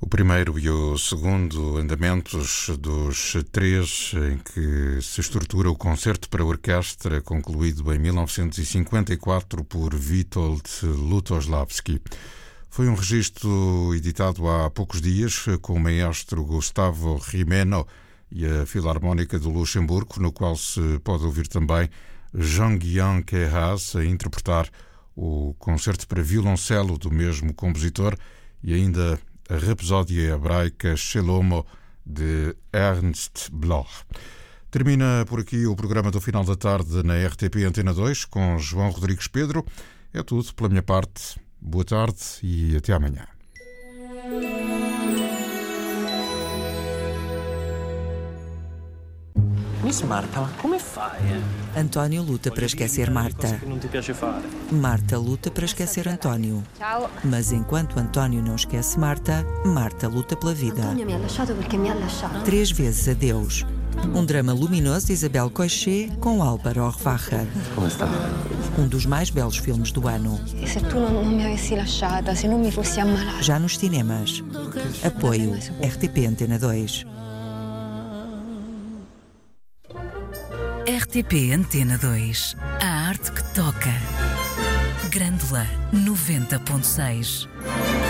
primeiro e o segundo andamentos dos três em que se estrutura o concerto para orquestra, concluído em 1954 por Witold Lutosławski. Foi um registro editado há poucos dias com o maestro Gustavo Gimeno e a Filarmónica do Luxemburgo, no qual se pode ouvir também Jean-Guillain Queyras a interpretar o concerto para violoncelo do mesmo compositor e ainda a Rapsódia Hebraica Shelomo de Ernst Bloch. Termina por aqui o programa do final da tarde na RTP Antena 2 com João Rodrigues Pedro. É tudo pela minha parte. Boa tarde e até amanhã. Miss Marta, ma come fai? António luta para esquecer Marta. Che non ti piace fare. Marta luta para esquecer António. Ciao. Mas enquanto António não esquece Marta, Marta luta pela vida. Antonio mi ha lasciato perché mi ha lasciato. 3 vezes adeus. Um drama luminoso de Isabel Coixet com Álvaro Orvacher. Come sta? Um dos mais belos filmes do ano. E se tu non mi avessi lasciata, se non mi fossi ammalata? Já nos cinemas. Apoio RTP Antena 2. RTP Antena 2. A arte que toca. Grândola 90.6.